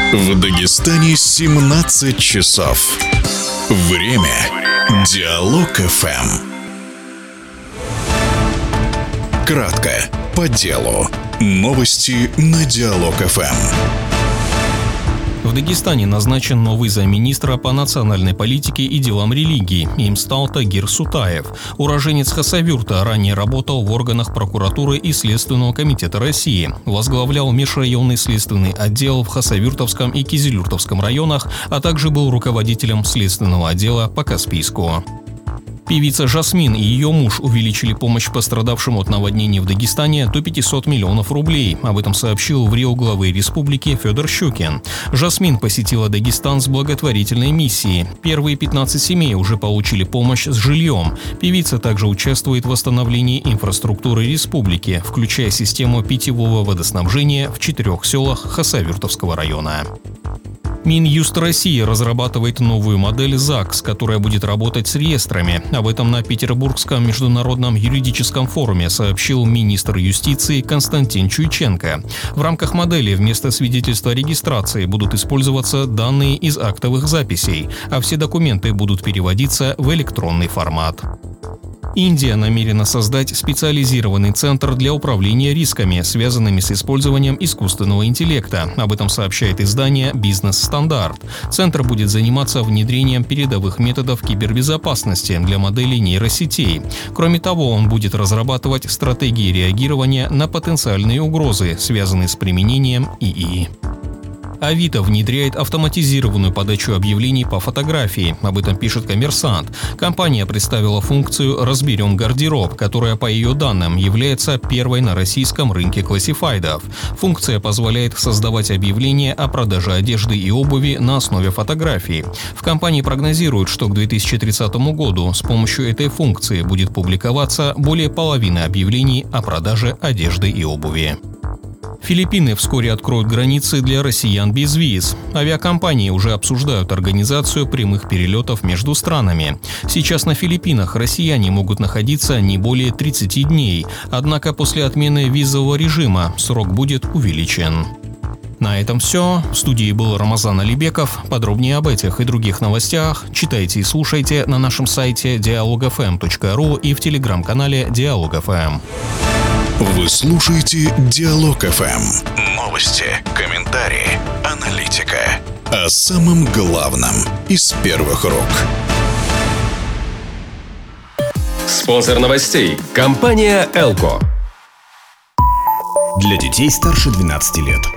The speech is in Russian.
В Дагестане 17 часов. Время. Диалог ФМ. Кратко, по делу. Новости на Диалог ФМ. В Дагестане назначен новый замминистра по национальной политике и делам религии. Им стал Тагир Сутаев. Уроженец Хасавюрта, ранее работал в органах прокуратуры и Следственного комитета России. Возглавлял межрайонный следственный отдел в Хасавюртовском и Кизилюртовском районах, а также был руководителем следственного отдела по Каспийску. Певица Жасмин и ее муж увеличили помощь пострадавшим от наводнений в Дагестане до 500 миллионов рублей. Об этом сообщил в РИО главы республики Федор Щукин. Жасмин посетила Дагестан с благотворительной миссией. Первые 15 семей уже получили помощь с жильем. Певица также участвует в восстановлении инфраструктуры республики, включая систему питьевого водоснабжения в 4 селах Хасавюртовского района. Минюст России разрабатывает новую модель ЗАГС, которая будет работать с реестрами. Об этом на Петербургском международном юридическом форуме сообщил министр юстиции Константин Чуйченко. В рамках модели вместо свидетельства о регистрации будут использоваться данные из актовых записей, а все документы будут переводиться в электронный формат. Индия намерена создать специализированный центр для управления рисками, связанными с использованием искусственного интеллекта. Об этом сообщает издание «Бизнес Стандарт». Центр будет заниматься внедрением передовых методов кибербезопасности для моделей нейросетей. Кроме того, он будет разрабатывать стратегии реагирования на потенциальные угрозы, связанные с применением ИИ. Авито внедряет автоматизированную подачу объявлений по фотографии. Об этом пишет «Коммерсант». Компания представила функцию «Разберем гардероб», которая, по ее данным, является первой на российском рынке классифайдов. Функция позволяет создавать объявления о продаже одежды и обуви на основе фотографий. В компании прогнозируют, что к 2030 году с помощью этой функции будет публиковаться более половины объявлений о продаже одежды и обуви. Филиппины вскоре откроют границы для россиян без виз. Авиакомпании уже обсуждают организацию прямых перелетов между странами. Сейчас на Филиппинах россияне могут находиться не более 30 дней, однако после отмены визового режима срок будет увеличен. На этом все. В студии был Рамазан Алибеков. Подробнее об этих и других новостях читайте и слушайте на нашем сайте dialogfm.ru и в телеграм-канале Диалог.ФМ. Вы слушаете Диалог ФМ. Новости, комментарии, аналитика. О самом главном из первых рук. Спонсор новостей – компания «Элко». Для детей старше 12 лет.